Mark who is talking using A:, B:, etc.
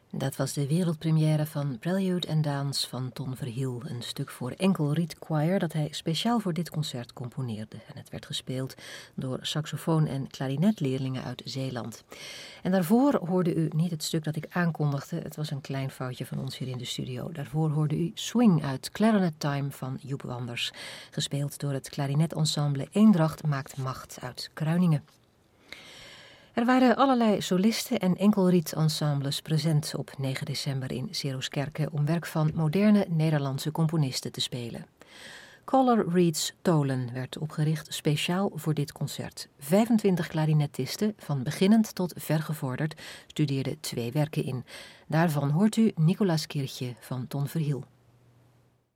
A: Dat was de wereldpremière van Prelude and Dance van Ton Verhiel. Een stuk voor enkel reed choir dat hij speciaal voor dit concert componeerde. En het werd gespeeld door saxofoon- en klarinetleerlingen uit Zeeland. En daarvoor hoorde u niet het stuk dat ik aankondigde. Het was een klein foutje van ons hier in de studio. Daarvoor hoorde u Swing uit Clarinet Time van Joep Wanders. Gespeeld door het klarinetensemble Eendracht Maakt Macht uit Kruiningen. Er waren allerlei solisten en enkelrietensembles present op 9 december in Seroskerke om werk van moderne Nederlandse componisten te spelen. Color Reeds Tolen werd opgericht speciaal voor dit concert. 25 klarinetisten, van beginnend tot vergevorderd, studeerden 2 werken in. Daarvan hoort u Nicolaas Kirchje van Ton Verhiel.